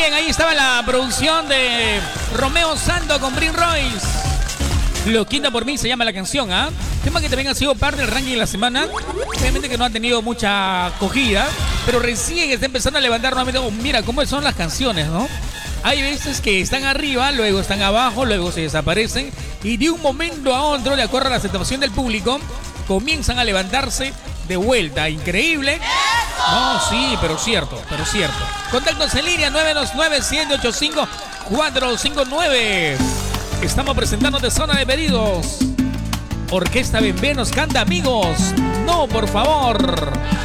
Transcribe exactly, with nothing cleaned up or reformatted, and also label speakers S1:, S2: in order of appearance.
S1: bien, ahí estaba la producción de Romeo Santo con Brin Royce. Loquita por mí se llama la canción, ¿ah? ¿eh? Tema que también ha sido parte del ranking de la semana. Obviamente que no ha tenido mucha acogida, pero recién está empezando a levantar nuevamente. Oh, mira cómo son las canciones, ¿no? Hay veces que están arriba, luego están abajo, luego se desaparecen y de un momento a otro, de acuerdo a la aceptación del público, comienzan a levantarse de vuelta. Increíble. No, sí, pero cierto, pero cierto. Contactos en línea nueve dos nueve, siete ocho cinco, cuatro cinco nueve. Estamos presentando de zona de pedidos. Orquesta Bembé nos canta Amigos. No, por favor.